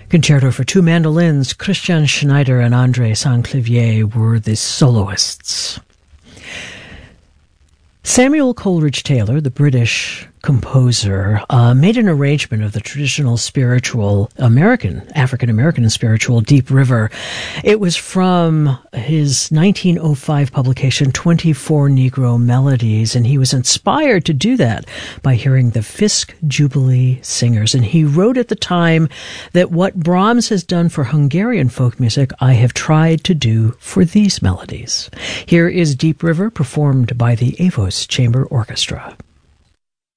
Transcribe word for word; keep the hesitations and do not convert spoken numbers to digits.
Concerto for two mandolins. Christian Schneider and André Saint-Clavier were the soloists. Samuel Coleridge Taylor, the British composer, uh, made an arrangement of the traditional spiritual American, African-American spiritual Deep River. It was from his nineteen oh five publication, twenty-four Negro Melodies, and he was inspired to do that by hearing the Fisk Jubilee Singers. And he wrote at the time that what Brahms has done for Hungarian folk music, I have tried to do for these melodies. Here is Deep River, performed by the Avos Chamber Orchestra.